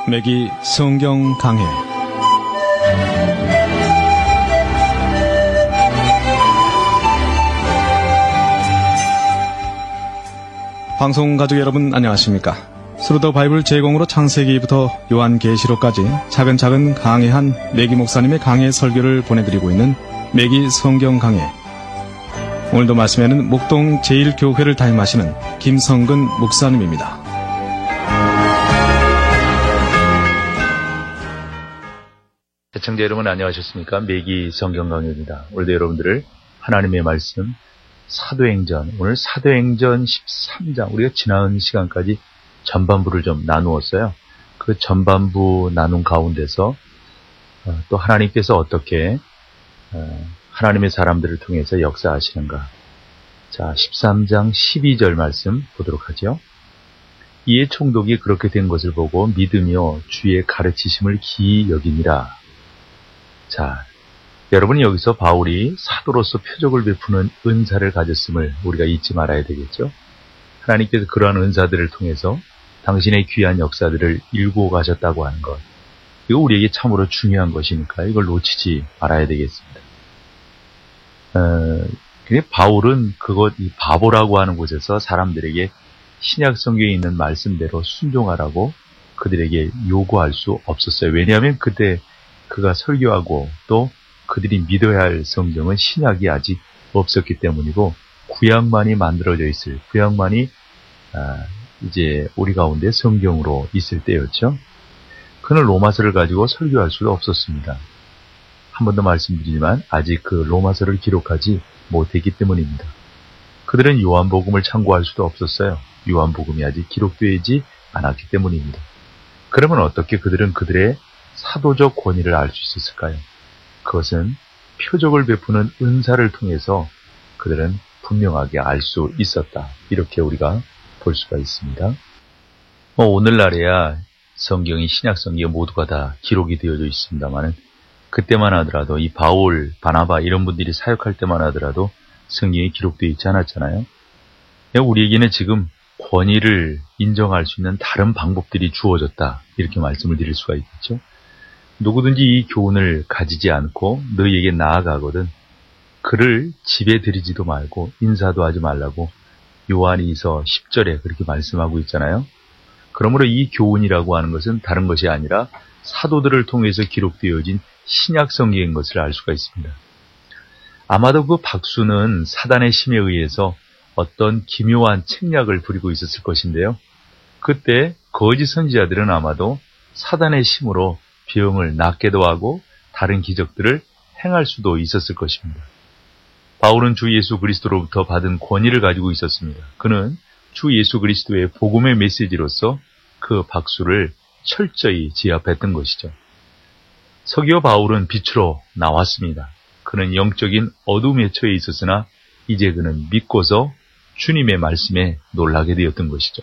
매기 성경 강해. 방송 가족 여러분 안녕하십니까? 스루더 바이블 제공으로 창세기부터 요한계시록까지 차근차근 강해한 매기 목사님의 강해 설교를 보내드리고 있는 매기 성경 강해. 오늘도 말씀에는 목동 제1교회를 담임하시는 김성근 목사님입니다. 시청자 여러분 안녕하셨습니까? 매기 성경 강해입니다. 오늘도 여러분들을 하나님의 말씀 사도행전, 오늘 사도행전 13장, 우리가 지난 시간까지 전반부를 좀 나누었어요. 그 전반부 나눈 가운데서 또 하나님께서 어떻게 하나님의 사람들을 통해서 역사하시는가. 자, 13장 12절 말씀 보도록 하죠. 이에 총독이 그렇게 된 것을 보고 믿으며 주의 가르치심을 기이 여기니라. 자, 여러분 여기서 바울이 사도로서 표적을 베푸는 은사를 가졌음을 우리가 잊지 말아야 되겠죠. 하나님께서 그러한 은사들을 통해서 당신의 귀한 역사들을 일구어 가셨다고 하는 것, 이거 우리에게 참으로 중요한 것이니까 이걸 놓치지 말아야 되겠습니다. 바울은 이 바보라고 하는 곳에서 사람들에게 신약 성경에 있는 말씀대로 순종하라고 그들에게 요구할 수 없었어요. 왜냐하면 그때 그가 설교하고 또 그들이 믿어야 할 성경은 신약이 아직 없었기 때문이고 구약만이 만들어져 있을, 구약만이 이제 우리 가운데 성경으로 있을 때였죠. 그는 로마서를 가지고 설교할 수도 없었습니다. 한 번 더 말씀드리지만 아직 그 로마서를 기록하지 못했기 때문입니다. 그들은 요한복음을 참고할 수도 없었어요. 요한복음이 아직 기록되지 않았기 때문입니다. 그러면 어떻게 그들은 그들의 사도적 권위를 알 수 있었을까요? 그것은 표적을 베푸는 은사를 통해서 그들은 분명하게 알 수 있었다. 이렇게 우리가 볼 수가 있습니다. 오늘날에야 성경이 신약 성경이 모두가 다 기록이 되어져 있습니다만은 그때만 하더라도 이 바울, 바나바 이런 분들이 사역할 때만 하더라도 성경이 기록되어 있지 않았잖아요. 우리에게는 지금 권위를 인정할 수 있는 다른 방법들이 주어졌다. 이렇게 말씀을 드릴 수가 있겠죠. 누구든지 이 교훈을 가지지 않고 너희에게 나아가거든 그를 집에 들이지도 말고 인사도 하지 말라고 요한이서 10절에 그렇게 말씀하고 있잖아요. 그러므로 이 교훈이라고 하는 것은 다른 것이 아니라 사도들을 통해서 기록되어진 신약 성경인 것을 알 수가 있습니다. 아마도 그 박수는 사단의 심에 의해서 어떤 기묘한 책략을 부리고 있었을 것인데요. 그때 거짓 선지자들은 아마도 사단의 심으로 병을 낫게도 하고 다른 기적들을 행할 수도 있었을 것입니다. 바울은 주 예수 그리스도로부터 받은 권위를 가지고 있었습니다. 그는 주 예수 그리스도의 복음의 메시지로서 그 박수를 철저히 지압했던 것이죠. 서기오 바울은 빛으로 나왔습니다. 그는 영적인 어둠에 처해 있었으나 이제 그는 믿고서 주님의 말씀에 놀라게 되었던 것이죠.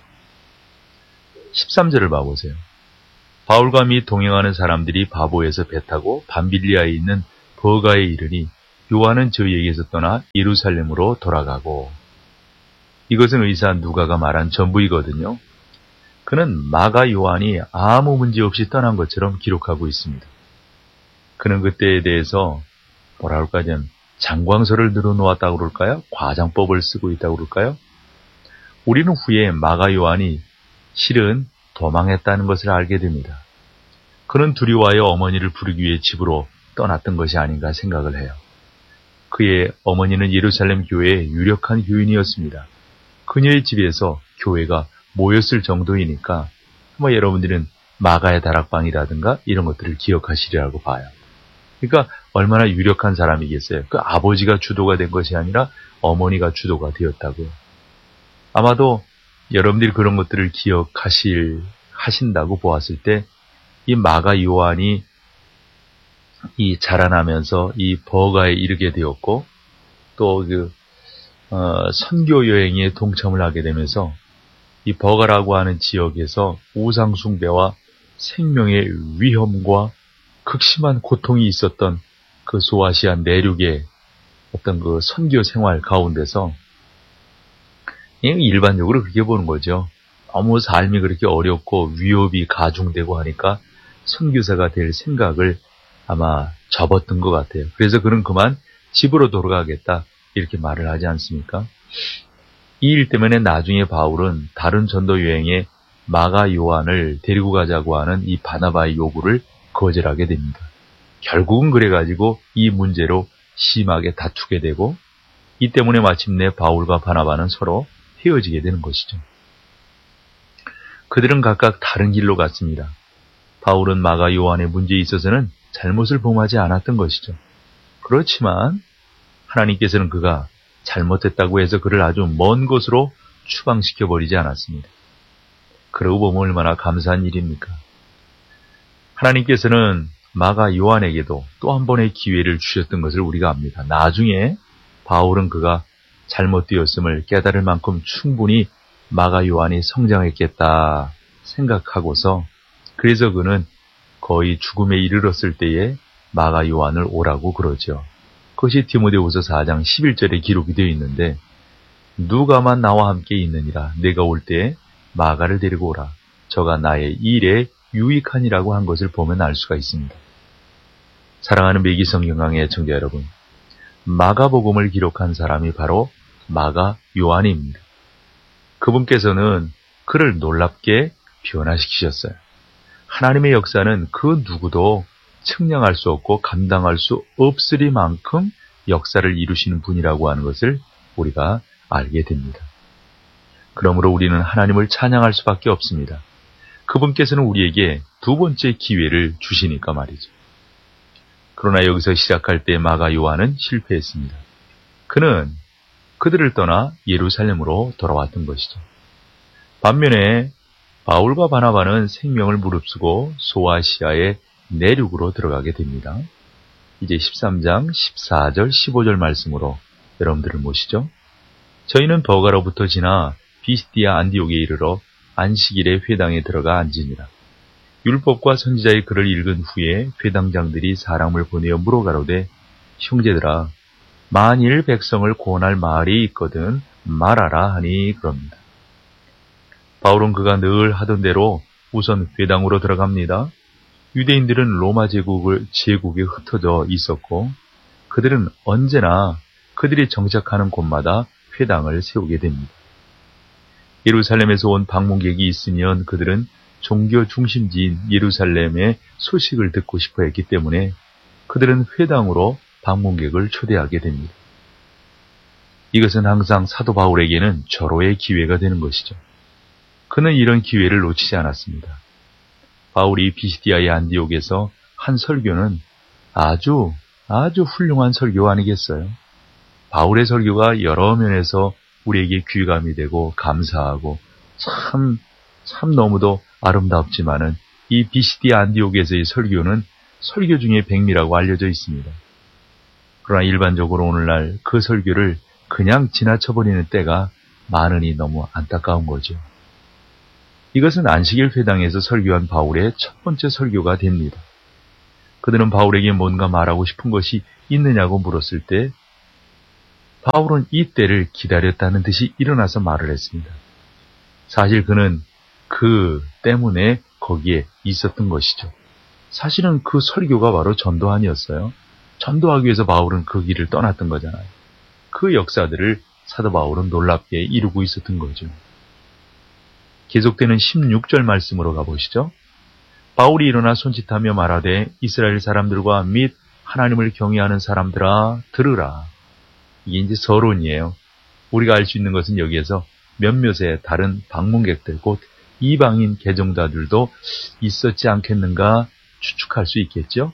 13절을 봐보세요. 바울과 및 동행하는 사람들이 바보에서 배 타고 밤빌리아에 있는 버가에 이르니 요한은 저희에게서 떠나 예루살렘으로 돌아가고. 이것은 의사 누가가 말한 전부이거든요. 그는 마가 요한이 아무 문제 없이 떠난 것처럼 기록하고 있습니다. 그는 그때에 대해서 뭐라 그럴까요? 장광설을 늘어놓았다고 그럴까요? 과장법을 쓰고 있다고 그럴까요? 우리는 후에 마가 요한이 실은 도망했다는 것을 알게 됩니다. 그는 두려워하여 어머니를 부르기 위해 집으로 떠났던 것이 아닌가 생각을 해요. 그의 어머니는 예루살렘 교회의 유력한 교인이었습니다. 그녀의 집에서 교회가 모였을 정도이니까 여러분들은 마가의 다락방이라든가 이런 것들을 기억하시리라고 봐요. 그러니까 얼마나 유력한 사람이겠어요. 그 아버지가 주도가 된 것이 아니라 어머니가 주도가 되었다고요. 아마도 여러분들이 그런 것들을 하신다고 보았을 때 이 마가 요한이 이 자라나면서 이 버가에 이르게 되었고 또 선교 여행에 동참을 하게 되면서 이 버가라고 하는 지역에서 우상 숭배와 생명의 위험과 극심한 고통이 있었던 그 소아시아 내륙의 어떤 그 선교 생활 가운데서 일반적으로 그렇게 보는 거죠. 너무 삶이 그렇게 어렵고 위협이 가중되고 하니까 선교사가 될 생각을 아마 접었던 것 같아요. 그래서 그는 그만 집으로 돌아가겠다 이렇게 말을 하지 않습니까? 이 일 때문에 나중에 바울은 다른 전도 여행에 마가 요한을 데리고 가자고 하는 이 바나바의 요구를 거절하게 됩니다. 결국은 그래가지고 이 문제로 심하게 다투게 되고 이 때문에 마침내 바울과 바나바는 서로 헤어지게 되는 것이죠. 그들은 각각 다른 길로 갔습니다. 바울은 마가 요한의 문제에 있어서는 잘못을 범하지 않았던 것이죠. 그렇지만 하나님께서는 그가 잘못했다고 해서 그를 아주 먼 곳으로 추방시켜버리지 않았습니다. 그러고 보면 얼마나 감사한 일입니까? 하나님께서는 마가 요한에게도 또 한 번의 기회를 주셨던 것을 우리가 압니다. 나중에 바울은 그가 잘못되었음을 깨달을 만큼 충분히 마가 요한이 성장했겠다 생각하고서 그래서 그는 거의 죽음에 이르렀을 때에 마가 요한을 오라고 그러죠. 그것이 디모데후서 4장 11절에 기록이 되어 있는데 누가만 나와 함께 있느니라 내가 올 때에 마가를 데리고 오라. 저가 나의 일에 유익하니라고 한 것을 보면 알 수가 있습니다. 사랑하는 매기 성경강의 애청자 여러분, 마가복음을 기록한 사람이 바로 마가 요한입니다. 그분께서는 그를 놀랍게 변화시키셨어요. 하나님의 역사는 그 누구도 측량할 수 없고 감당할 수 없으리만큼 역사를 이루시는 분이라고 하는 것을 우리가 알게 됩니다. 그러므로 우리는 하나님을 찬양할 수밖에 없습니다. 그분께서는 우리에게 두 번째 기회를 주시니까 말이죠. 그러나 여기서 시작할 때 마가 요한은 실패했습니다. 그는 그들을 떠나 예루살렘으로 돌아왔던 것이죠. 반면에 바울과 바나바는 생명을 무릅쓰고 소아시아의 내륙으로 들어가게 됩니다. 이제 13장 14절 15절 말씀으로 여러분들을 모시죠. 저희는 버가로부터 지나 비시디아 안디옥에 이르러 안식일에 회당에 들어가 앉으니라. 율법과 선지자의 글을 읽은 후에 회당장들이 사람을 보내어 물어가로되 형제들아 만일 백성을 구원할 말이 있거든 말하라 하니 그럽니다. 바울은 그가 늘 하던 대로 우선 회당으로 들어갑니다. 유대인들은 로마 제국에 흩어져 있었고 그들은 언제나 그들이 정착하는 곳마다 회당을 세우게 됩니다. 예루살렘에서 온 방문객이 있으면 그들은 종교 중심지인 예루살렘의 소식을 듣고 싶어 했기 때문에 그들은 회당으로 방문객을 초대하게 됩니다. 이것은 항상 사도 바울에게는 절호의 기회가 되는 것이죠. 그는 이런 기회를 놓치지 않았습니다. 바울이 비시디아의 안디옥에서 한 설교는 아주 훌륭한 설교 아니겠어요? 바울의 설교가 여러 면에서 우리에게 귀감이 되고 감사하고 참 너무도 아름답지만은 이 비시디아 안디옥에서의 설교는 설교 중에 백미라고 알려져 있습니다. 그러나 일반적으로 오늘날 그 설교를 그냥 지나쳐버리는 때가 많으니 너무 안타까운 거죠. 이것은 안식일 회당에서 설교한 바울의 첫 번째 설교가 됩니다. 그들은 바울에게 뭔가 말하고 싶은 것이 있느냐고 물었을 때 바울은 이 때를 기다렸다는 듯이 일어나서 말을 했습니다. 사실 그는 그 때문에 거기에 있었던 것이죠. 사실은 그 설교가 바로 전도안이었어요. 전도하기 위해서 바울은 그 길을 떠났던 거잖아요. 그 역사들을 사도 바울은 놀랍게 이루고 있었던 거죠. 계속되는 16절 말씀으로 가보시죠. 바울이 일어나 손짓하며 말하되 이스라엘 사람들과 및 하나님을 경외하는 사람들아 들으라. 이게 이제 서론이에요. 우리가 알 수 있는 것은 여기에서 몇몇의 다른 방문객들 곧 이방인 개종자들도 있었지 않겠는가 추측할 수 있겠죠.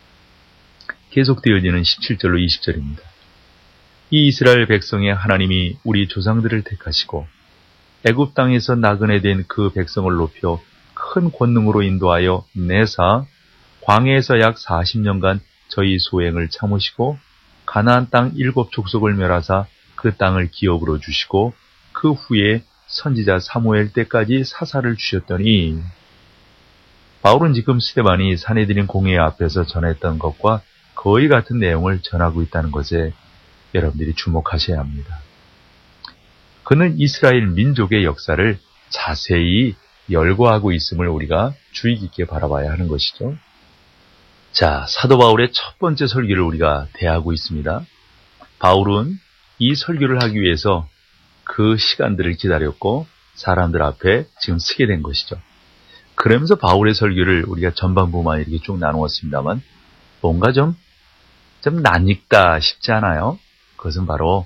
계속되어지는 17절로 20절입니다. 이 이스라엘 백성의 하나님이 우리 조상들을 택하시고 애굽 땅에서 나그네 된 그 백성을 높여 큰 권능으로 인도하여 내사 광야에서 약 40년간 저희 소행을 참으시고 가나안 땅 7 족속을 멸하사 그 땅을 기업으로 주시고 그 후에 선지자 사무엘 때까지 사사를 주셨더니 바울은 지금 스데반이 사내들인 공회 앞에서 전했던 것과 거의 같은 내용을 전하고 있다는 것에 여러분들이 주목하셔야 합니다. 그는 이스라엘 민족의 역사를 자세히 열거하고 있음을 우리가 주의 깊게 바라봐야 하는 것이죠. 자, 사도 바울의 첫 번째 설교를 우리가 대하고 있습니다. 바울은 이 설교를 하기 위해서 그 시간들을 기다렸고 사람들 앞에 지금 서게 된 것이죠. 그러면서 바울의 설교를 우리가 전반부만 이렇게 쭉 나누었습니다만 뭔가 좀 낯익다 싶지 않아요? 그것은 바로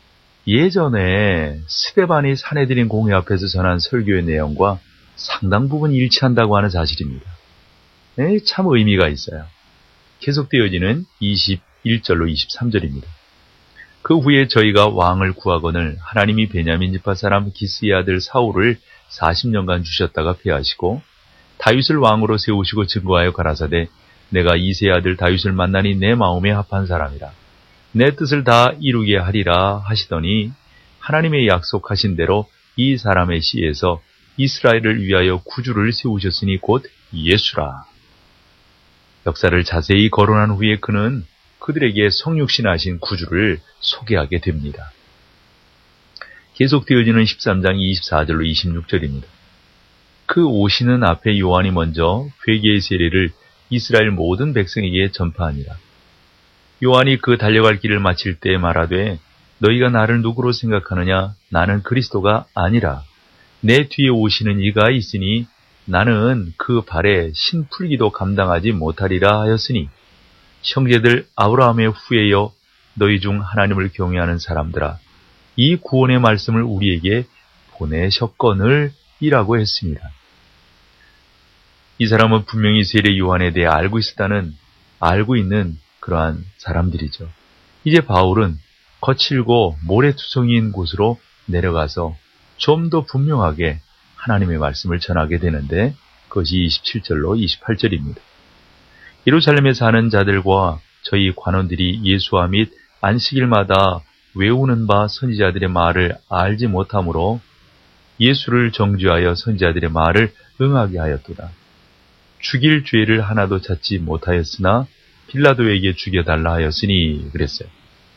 예전에 스데반이 사내들인 공회 앞에서 전한 설교의 내용과 상당 부분 일치한다고 하는 사실입니다. 참 의미가 있어요. 계속되어지는 21절로 23절입니다. 그 후에 저희가 왕을 구하거늘 하나님이 베냐민 지파 사람 기스의 아들 사울을 40년간 주셨다가 패하시고 다윗을 왕으로 세우시고 증거하여 가라사대 내가 이새의 아들 다윗을 만나니 내 마음에 합한 사람이라 내 뜻을 다 이루게 하리라 하시더니 하나님의 약속하신 대로 이 사람의 씨에서 이스라엘을 위하여 구주를 세우셨으니 곧 예수라. 역사를 자세히 거론한 후에 그는 그들에게 성육신하신 구주를 소개하게 됩니다. 계속되어지는 13장 24절로 26절입니다. 그 오시는 앞에 요한이 먼저 회개의 세례를 이스라엘 모든 백성에게 전파하니라. 요한이 그 달려갈 길을 마칠 때 말하되 너희가 나를 누구로 생각하느냐? 나는 그리스도가 아니라 내 뒤에 오시는 이가 있으니 나는 그 발에 신 풀기도 감당하지 못하리라 하였으니 형제들 아브라함의 후예여 너희 중 하나님을 경외하는 사람들아 이 구원의 말씀을 우리에게 보내셨거늘 이라고 했습니다. 이 사람은 분명히 세례 요한에 대해 알고 있는 그러한 사람들이죠. 이제 바울은 거칠고 모래투성이인 곳으로 내려가서 좀 더 분명하게 하나님의 말씀을 전하게 되는데 그것이 27절로 28절입니다. 예루살렘에 사는 자들과 저희 관원들이 예수와 및 안식일마다 외우는 바 선지자들의 말을 알지 못하므로 예수를 정죄하여 선지자들의 말을 응하게 하였도다. 죽일 죄를 하나도 찾지 못하였으나 빌라도에게 죽여달라 하였으니 그랬어요.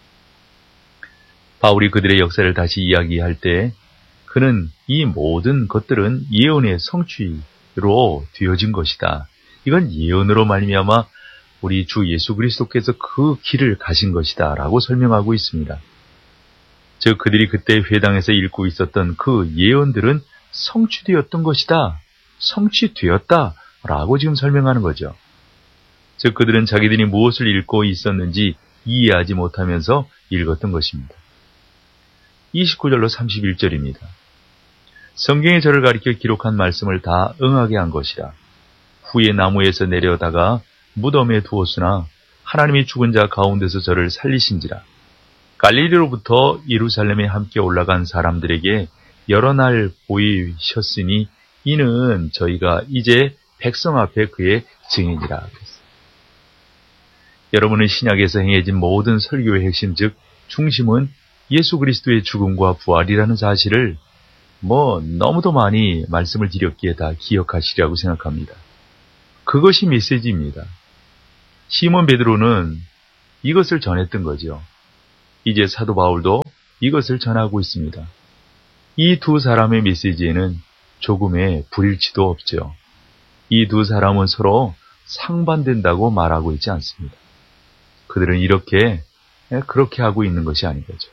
바울이 그들의 역사를 다시 이야기할 때 그는 이 모든 것들은 예언의 성취로 되어진 것이다. 이건 예언으로 말미암아 우리 주 예수 그리스도께서 그 길을 가신 것이다 라고 설명하고 있습니다. 즉 그들이 그때 회당에서 읽고 있었던 그 예언들은 성취되었던 것이다. 성취되었다 라고 지금 설명하는 거죠. 즉 그들은 자기들이 무엇을 읽고 있었는지 이해하지 못하면서 읽었던 것입니다. 29절로 31절입니다. 성경에 저를 가리켜 기록한 말씀을 다 응하게 한 것이라. 후에 나무에서 내려다가 무덤에 두었으나 하나님이 죽은 자 가운데서 저를 살리신지라. 갈릴리로부터 예루살렘에 함께 올라간 사람들에게 여러 날 보이셨으니 이는 저희가 이제 백성 앞에 그의 증인이라. 여러분은 신약에서 행해진 모든 설교의 핵심 즉 중심은 예수 그리스도의 죽음과 부활이라는 사실을 너무도 많이 말씀을 드렸기에 다 기억하시리라고 생각합니다. 그것이 메시지입니다. 시몬 베드로는 이것을 전했던 거죠. 이제 사도 바울도 이것을 전하고 있습니다. 이 두 사람의 메시지에는 조금의 불일치도 없죠. 이 두 사람은 서로 상반된다고 말하고 있지 않습니다. 그들은 그렇게 하고 있는 것이 아닌 거죠.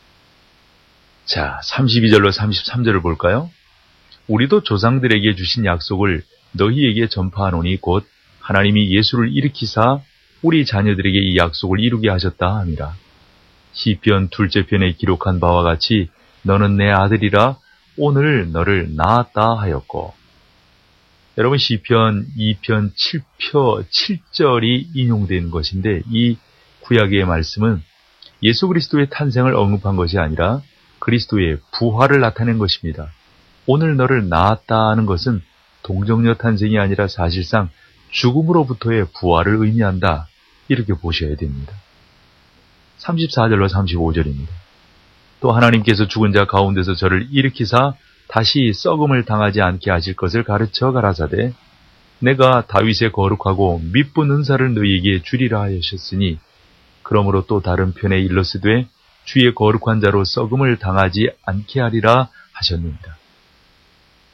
자, 32절로 33절을 볼까요? 우리도 조상들에게 주신 약속을 너희에게 전파하노니 곧 하나님이 예수를 일으키사 우리 자녀들에게 이 약속을 이루게 하셨다 함이라. 시편 2째 편에 기록한 바와 같이 너는 내 아들이라 오늘 너를 낳았다 하였고 여러분 시편 2편 7절이 인용된 것인데 이 구약의 말씀은 예수 그리스도의 탄생을 언급한 것이 아니라 그리스도의 부활을 나타낸 것입니다. 오늘 너를 낳았다 하는 것은 동정녀 탄생이 아니라 사실상 죽음으로부터의 부활을 의미한다. 이렇게 보셔야 됩니다. 34절로 35절입니다. 또 하나님께서 죽은 자 가운데서 저를 일으키사 다시 썩음을 당하지 않게 하실 것을 가르쳐 가라사대 내가 다윗의 거룩하고 미쁜 은사를 너희에게 주리라 하셨으니 그러므로 또 다른 편에 일러스되 주의 거룩한 자로 썩음을 당하지 않게 하리라 하셨습니다.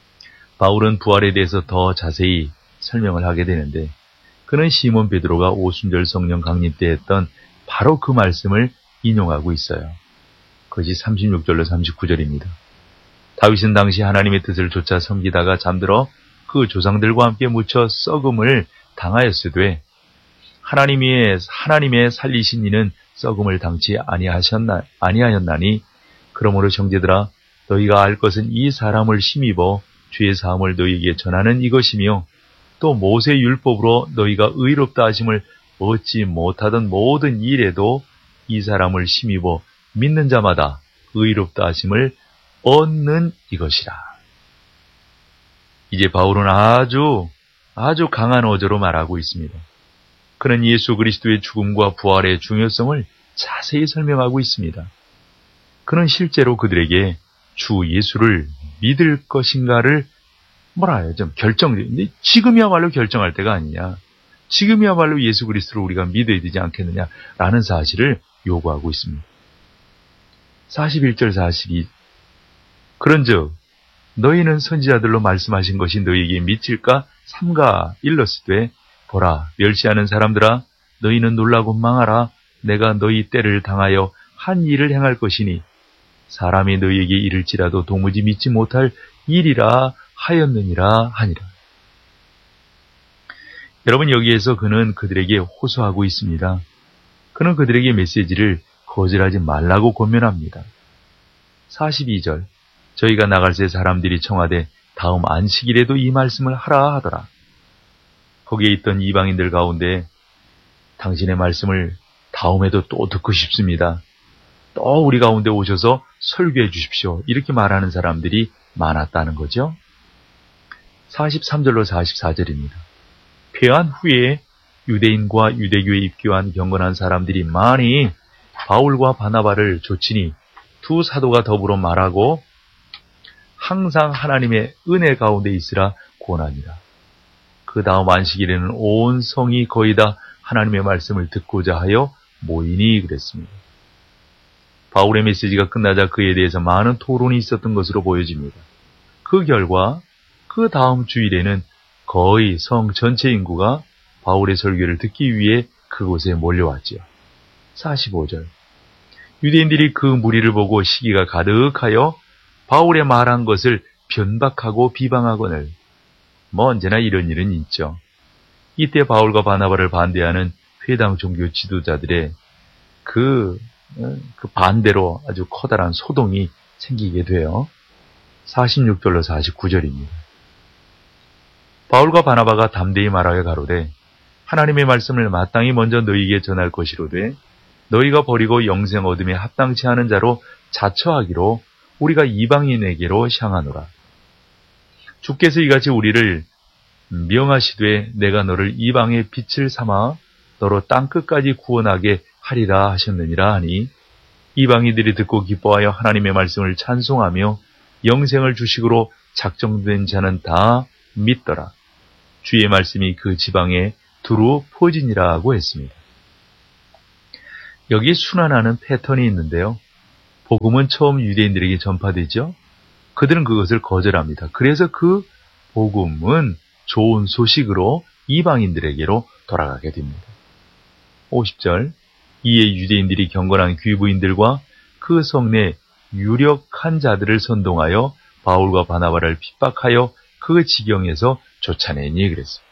바울은 부활에 대해서 더 자세히 설명을 하게 되는데 그는 시몬 베드로가 오순절 성령 강림 때 했던 바로 그 말씀을 인용하고 있어요. 그것이 36절로 39절입니다. 다윗은 당시 하나님의 뜻을 좇아 섬기다가 잠들어 그 조상들과 함께 묻혀 썩음을 당하였으되 하나님의 살리신 이는 썩음을 당치 아니하였나니 그러므로 형제들아 너희가 알 것은 이 사람을 힘입어 주의 사함을 너희에게 전하는 이것이며 또 모세 율법으로 너희가 의롭다 하심을 얻지 못하던 모든 일에도 이 사람을 힘입어 믿는 자마다 의롭다 하심을 얻는 이것이라. 이제 바울은 아주 강한 어조로 말하고 있습니다. 그는 예수 그리스도의 죽음과 부활의 중요성을 자세히 설명하고 있습니다. 그는 실제로 그들에게 주 예수를 믿을 것인가를 좀 근데 지금이야말로 결정할 때가 아니냐. 지금이야말로 예수 그리스도를 우리가 믿어야 되지 않겠느냐라는 사실을 요구하고 있습니다. 41절 42 그런즉 너희는 선지자들로 말씀하신 것이 너희에게 미칠까 삼가 일렀으되 보라 멸시하는 사람들아 너희는 놀라고 망하라 내가 너희 때를 당하여 한 일을 행할 것이니 사람이 너희에게 이를지라도 도무지 믿지 못할 일이라 하였느니라 하니라. 여러분 여기에서 그는 그들에게 호소하고 있습니다. 그는 그들에게 메시지를 거절하지 말라고 권면합니다. 42절 저희가 나갈 새 사람들이 청하되 다음 안식일에도 이 말씀을 하라 하더라. 거기에 있던 이방인들 가운데 당신의 말씀을 다음에도 또 듣고 싶습니다. 또 우리 가운데 오셔서 설교해 주십시오. 이렇게 말하는 사람들이 많았다는 거죠. 43절로 44절입니다. 폐한 후에 유대인과 유대교에 입교한 경건한 사람들이 많이 바울과 바나바를 좇으니 두 사도가 더불어 말하고 항상 하나님의 은혜 가운데 있으라 권하니라. 그 다음 안식일에는 온 성이 거의 다 하나님의 말씀을 듣고자 하여 모이니 그랬습니다. 바울의 메시지가 끝나자 그에 대해서 많은 토론이 있었던 것으로 보여집니다. 그 결과 그 다음 주일에는 거의 성 전체 인구가 바울의 설교를 듣기 위해 그곳에 몰려왔지요. 45절 유대인들이 그 무리를 보고 시기가 가득하여 바울의 말한 것을 변박하고 비방하거늘 언제나 이런 일은 있죠. 이때 바울과 바나바를 반대하는 회당 종교 지도자들의 그 반대로 아주 커다란 소동이 생기게 돼요. 46절로 49절입니다. 바울과 바나바가 담대히 말하여 가로되 하나님의 말씀을 마땅히 먼저 너희에게 전할 것이로되 너희가 버리고 영생 얻음에 합당치 않은 자로 자처하기로 우리가 이방인에게로 향하노라. 주께서 이같이 우리를 명하시되 내가 너를 이방의 빛을 삼아 너로 땅끝까지 구원하게 하리라 하셨느니라 하니 이방인들이 듣고 기뻐하여 하나님의 말씀을 찬송하며 영생을 주식으로 작정된 자는 다 믿더라. 주의 말씀이 그 지방에 두루 퍼지니라고 했습니다. 여기 순환하는 패턴이 있는데요. 복음은 처음 유대인들에게 전파되죠. 그들은 그것을 거절합니다. 그래서 그 복음은 좋은 소식으로 이방인들에게로 돌아가게 됩니다. 50절 이에 유대인들이 경건한 귀부인들과 그 성내 유력한 자들을 선동하여 바울과 바나바를 핍박하여 그 지경에서 쫓아내니 그랬습니다.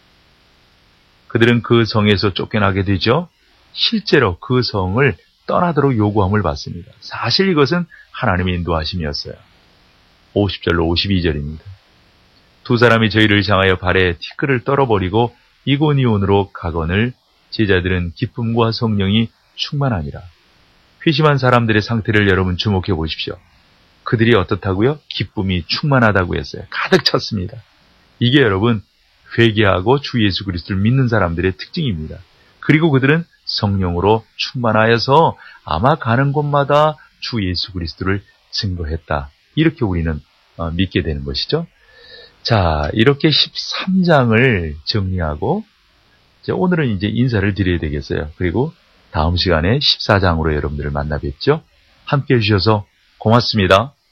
그들은 그 성에서 쫓겨나게 되죠. 실제로 그 성을 떠나도록 요구함을 받습니다. 사실 이것은 하나님의 인도하심이었어요. 50절로 52절입니다. 두 사람이 저희를 향하여 발에 티끌을 떨어버리고 이고니온으로 가거늘 제자들은 기쁨과 성령이 충만하니라. 회심한 사람들의 상태를 여러분 주목해 보십시오. 그들이 어떻다고요? 기쁨이 충만하다고 했어요. 가득 찼습니다. 이게 여러분 회개하고 주 예수 그리스도를 믿는 사람들의 특징입니다. 그리고 그들은 성령으로 충만하여서 아마 가는 곳마다 주 예수 그리스도를 증거했다. 이렇게 우리는 믿게 되는 것이죠. 자, 이렇게 13장을 정리하고 오늘은 이제 인사를 드려야 되겠어요. 그리고 다음 시간에 14장으로 여러분들을 만나 뵙죠. 함께 해주셔서 고맙습니다.